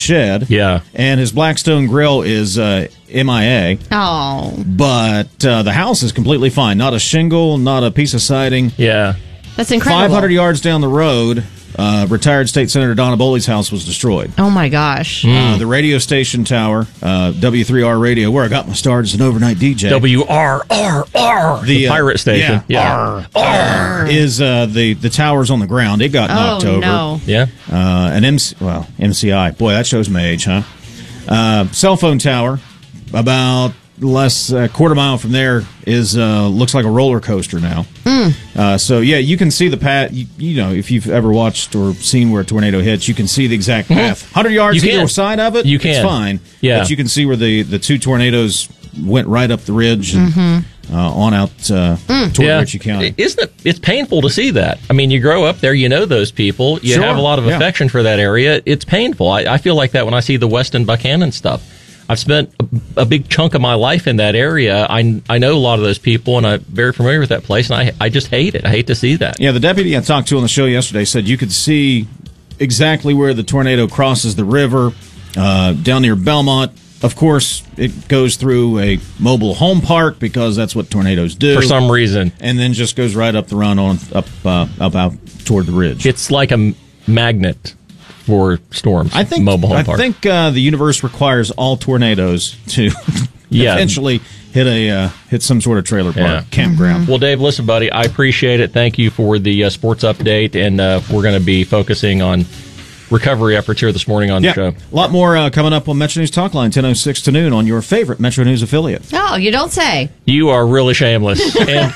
shed. Yeah. And his Blackstone grill is MIA. Oh. But the house is completely fine. Not a shingle, not a piece of siding. Yeah. That's incredible. 500 yards down the road, retired State Senator Donna Boley's house was destroyed. Oh, my gosh. The radio station tower, W3R Radio, where I got my start as an overnight DJ. WRRR. The pirate station. Yeah. R is the tower's on the ground. It got knocked over. No. Yeah. MCI. Boy, that shows my age, huh? Cell phone tower, about less quarter mile from there is looks like a roller coaster now. So yeah, you can see the path. You know, if you've ever watched or seen where a tornado hits, you can see the exact path. 100 yards either side of it, it's fine. Yeah, but you can see where the two tornadoes went right up the ridge and on out toward Ritchie County. Isn't it? It's painful to see that. I mean, you grow up there, you know those people, you have a lot of affection for that area. It's painful. I feel like that when I see the Weston Buchanan stuff. I've spent a big chunk of my life in that area. I know a lot of those people, and I'm very familiar with that place, and I just hate it. I hate to see that. Yeah, the deputy I talked to on the show yesterday said you could see exactly where the tornado crosses the river down near Belmont. Of course, it goes through a mobile home park because that's what tornadoes do. For some reason. And then just goes right up the run on up out toward the ridge. It's like a magnet for storms. I think mobile home park. I think the universe requires all tornadoes to eventually hit some sort of trailer park, campground. Well, Dave, listen, buddy, I appreciate it. Thank you for the sports update, and we're going to be focusing on recovery efforts here this morning on the show. A lot more coming up on Metro News Talk Line, 10:06 to noon on your favorite Metro News affiliate. Oh, you don't say. You are really shameless. And